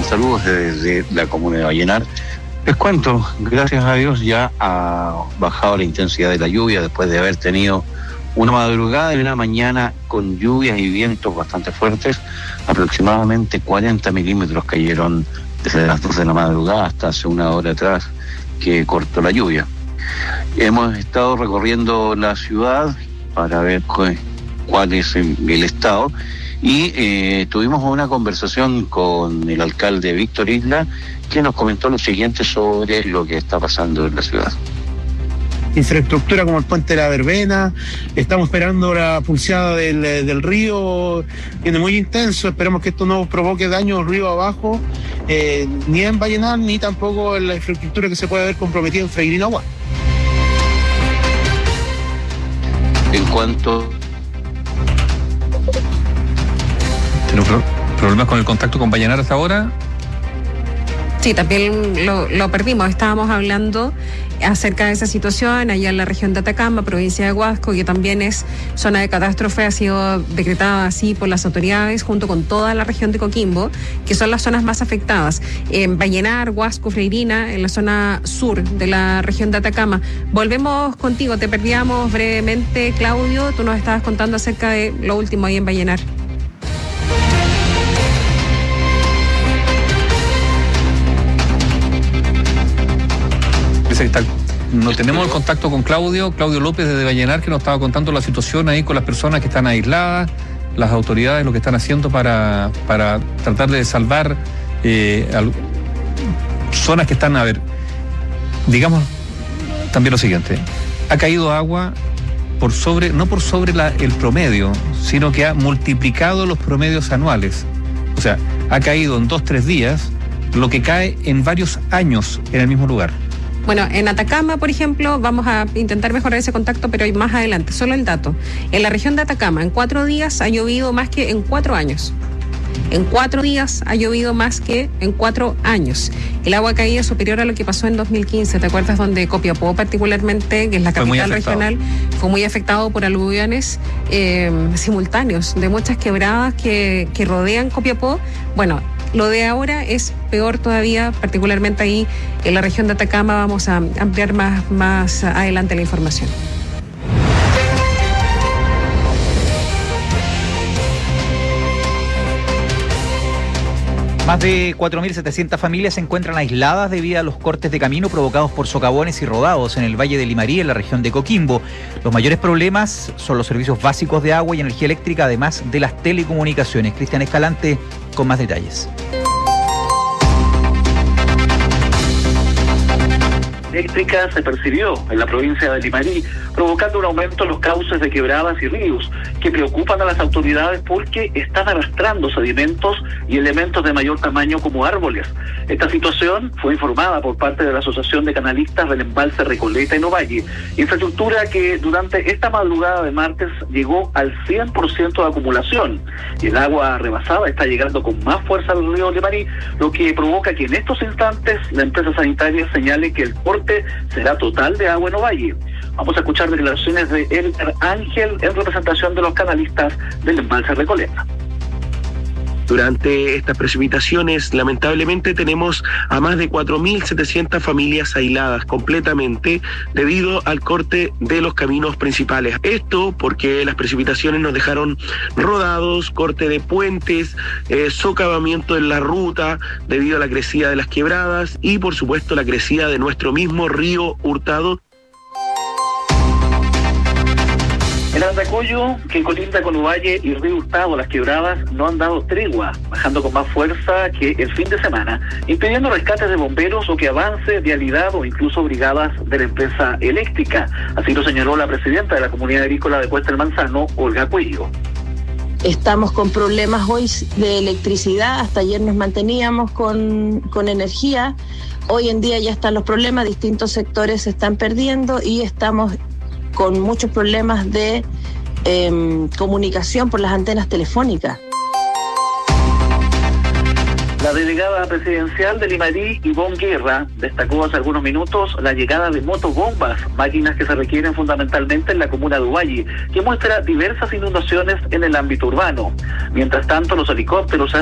Saludos desde la comuna de Vallenar. Les cuento, gracias a Dios ya ha bajado la intensidad de la lluvia después de haber tenido una madrugada y una mañana con lluvias y vientos bastante fuertes. Aproximadamente 40 milímetros cayeron desde las 12 de la madrugada hasta hace una hora atrás que cortó la lluvia. Hemos estado recorriendo la ciudad para ver cuál es el estado y tuvimos una conversación con el alcalde Víctor Isla, que nos comentó lo siguiente sobre lo que está pasando en la ciudad. Infraestructura como el puente de la Verbena, estamos esperando la pulseada del río, viene muy intenso, esperemos que esto no provoque daño río abajo, ni en Vallenar, ni tampoco en la infraestructura que se puede haber comprometido en Freirina Agua. En cuanto... ¿Tenemos problemas con el contacto con Vallenar hasta ahora? Sí, también lo perdimos. Estábamos hablando acerca de esa situación allá en la región de Atacama, provincia de Huasco, que también es zona de catástrofe, ha sido decretada así por las autoridades junto con toda la región de Coquimbo, que son las zonas más afectadas. En Vallenar, Huasco, Freirina, en la zona sur de la región de Atacama. Volvemos contigo, te perdíamos brevemente, Claudio, tú nos estabas contando acerca de lo último ahí en Vallenar. No tenemos el contacto con Claudio López desde Vallenar, que nos estaba contando la situación ahí con las personas que están aisladas, las autoridades lo que están haciendo para tratar de salvar zonas que están, digamos también lo siguiente, ha caído agua no por sobre el promedio, sino que ha multiplicado los promedios anuales. O sea, ha caído en 2-3 días lo que cae en varios años en el mismo lugar. Bueno, en Atacama, por ejemplo, vamos a intentar mejorar ese contacto, pero más adelante, solo el dato. En la región de Atacama, en 4 días ha llovido más que en 4 años. En 4 días ha llovido más que en 4 años. El agua caída es superior a lo que pasó en 2015. ¿Te acuerdas donde Copiapó particularmente, que es la capital regional, fue muy afectado por aluviones simultáneos de muchas quebradas que rodean Copiapó? Bueno, lo de ahora es peor todavía, particularmente ahí en la región de Atacama. Vamos a ampliar más adelante la información. Más de 4.700 familias se encuentran aisladas debido a los cortes de camino provocados por socavones y rodados en el Valle de Limarí, en la región de Coquimbo. Los mayores problemas son los servicios básicos de agua y energía eléctrica, además de las telecomunicaciones. Cristian Escalante con más detalles. Eléctrica se percibió en la provincia de Limarí, provocando un aumento en los cauces de quebradas y ríos, que preocupan a las autoridades porque están arrastrando sedimentos y elementos de mayor tamaño como árboles. Esta situación fue informada por parte de la Asociación de Canalistas del Embalse Recoleta en Ovalle, infraestructura que durante esta madrugada de martes llegó al 100% de acumulación, y el agua rebasada está llegando con más fuerza al río Limarí, lo que provoca que en estos instantes la empresa sanitaria señale que el corte será total de agua en Ovalle. Vamos a escuchar declaraciones de Edgar Ángel en representación de los canalistas del Embalse Recoleta. Durante estas precipitaciones, lamentablemente, tenemos a más de 4.700 familias aisladas completamente debido al corte de los caminos principales. Esto porque las precipitaciones nos dejaron rodados, corte de puentes, socavamiento en la ruta debido a la crecida de las quebradas y, por supuesto, la crecida de nuestro mismo río Hurtado. El Andacollo, que colinda con Ovalle y Río Hurtado, las quebradas no han dado tregua, bajando con más fuerza que el fin de semana, impidiendo rescates de bomberos o que avance vialidad o incluso brigadas de la empresa eléctrica. Así lo señaló la presidenta de la Comunidad Agrícola de Puesta del Manzano, Olga Cuello. Estamos con problemas hoy de electricidad, hasta ayer nos manteníamos con energía, hoy en día ya están los problemas, distintos sectores se están perdiendo y estamos con muchos problemas de comunicación por las antenas telefónicas. La delegada presidencial de Limarí, Ivonne Guerra, destacó hace algunos minutos la llegada de motobombas, máquinas que se requieren fundamentalmente en la comuna de Ovalle, que muestra diversas inundaciones en el ámbito urbano. Mientras tanto, los helicópteros